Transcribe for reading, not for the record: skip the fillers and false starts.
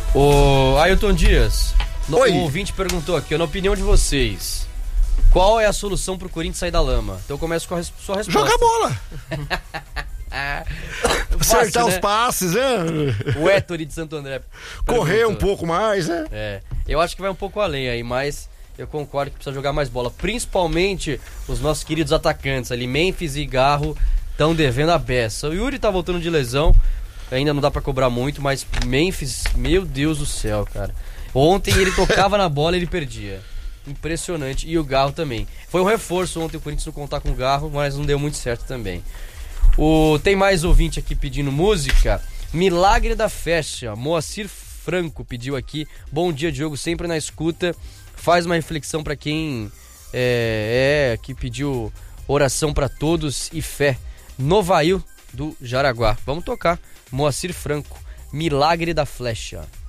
O Ailton Dias, Oi. o ouvinte perguntou aqui, na opinião de vocês, qual é a solução pro Corinthians sair da lama? Então eu começo com a sua resposta. Jogar bola. Acertar Fácil, os né? passes, né? O Ettore de Santo André Correr perguntou. um pouco mais, né? Eu acho que vai um pouco além aí, mas eu concordo que precisa jogar mais bola. Principalmente os nossos queridos atacantes ali, Memphis e Garro, estão devendo a beça. O Yuri tá voltando de lesão, ainda não dá pra cobrar muito, mas Memphis, meu Deus do céu, cara. Ontem ele tocava na bola e ele perdia. Impressionante. E o Garro também. Foi um reforço ontem o Corinthians não contar com o Garro, mas não deu muito certo também. Tem mais ouvinte aqui pedindo música. Milagre da Festa. Moacir Franco pediu aqui. Bom dia, Diogo, sempre na escuta. Faz uma reflexão pra quem que pediu oração pra todos e fé. Novail do Jaraguá. Vamos tocar. Moacir Franco. Milagre da Flecha.